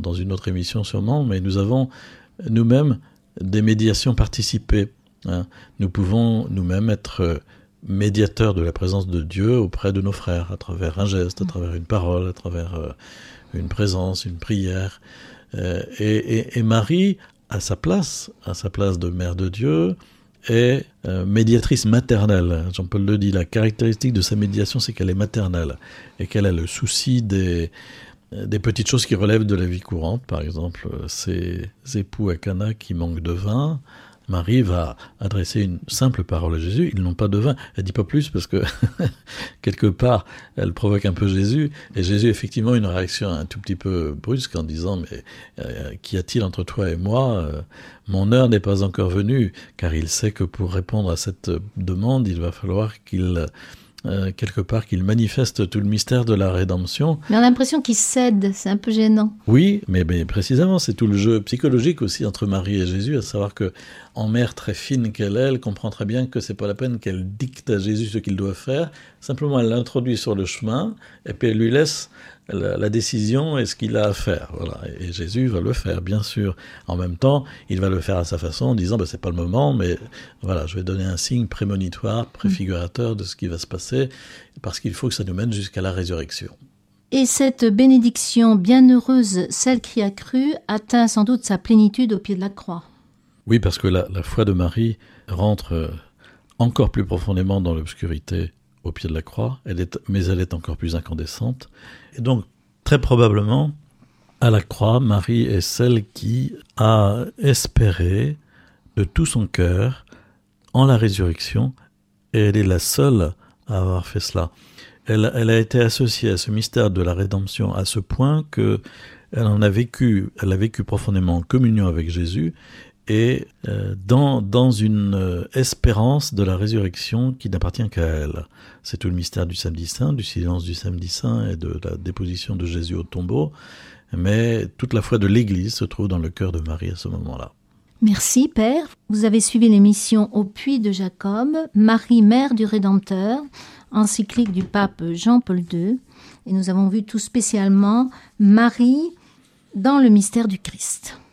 dans une autre émission sûrement, mais nous avons nous-mêmes des médiations participées. Nous pouvons nous-mêmes être médiateurs de la présence de Dieu auprès de nos frères, à travers un geste, à travers une parole, à travers une présence, une prière. Et Marie, à sa place de mère de Dieu, est médiatrice maternelle. Jean-Paul le dit, la caractéristique de sa médiation, c'est qu'elle est maternelle et qu'elle a le souci des petites choses qui relèvent de la vie courante. Par exemple, ces époux à Cana qui manquent de vin, Marie va adresser une simple parole à Jésus. Ils n'ont pas de vin. Elle dit pas plus parce que quelque part, elle provoque un peu Jésus. Et Jésus, effectivement, une réaction un tout petit peu brusque en disant, mais qu'y a-t-il entre toi et moi? Mon heure n'est pas encore venue. Car il sait que pour répondre à cette demande, il va falloir qu'il quelque part qu'il manifeste tout le mystère de la rédemption. Mais on a l'impression qu'il cède, c'est un peu gênant. Oui, mais précisément, c'est tout le jeu psychologique aussi entre Marie et Jésus, à savoir que en mère très fine qu'elle est, elle comprend très bien que c'est pas la peine qu'elle dicte à Jésus ce qu'il doit faire, simplement elle l'introduit sur le chemin, et puis elle lui laisse la décision et ce qu'il a à faire. Voilà. Et Jésus va le faire, bien sûr. En même temps, il va le faire à sa façon, en disant c'est pas le moment, mais voilà, je vais donner un signe prémonitoire, préfigurateur de ce qui va se passer, parce qu'il faut que ça nous mène jusqu'à la résurrection. Et cette bénédiction bienheureuse, celle qui a cru, atteint sans doute sa plénitude au pied de la croix. Oui, parce que la foi de Marie rentre encore plus profondément dans l'obscurité au pied de la croix, mais elle est encore plus incandescente. Et donc, très probablement, à la croix, Marie est celle qui a espéré de tout son cœur en la résurrection, et elle est la seule à avoir fait cela. Elle a été associée à ce mystère de la rédemption à ce point que elle a vécu profondément en communion avec Jésus, et dans une espérance de la résurrection qui n'appartient qu'à elle. C'est tout le mystère du samedi saint, du silence du samedi saint et de la déposition de Jésus au tombeau, mais toute la foi de l'Église se trouve dans le cœur de Marie à ce moment-là. Merci Père. Vous avez suivi l'émission Au Puits de Jacob, Marie, mère du Rédempteur, encyclique du pape Jean-Paul II, et nous avons vu tout spécialement Marie dans le mystère du Christ.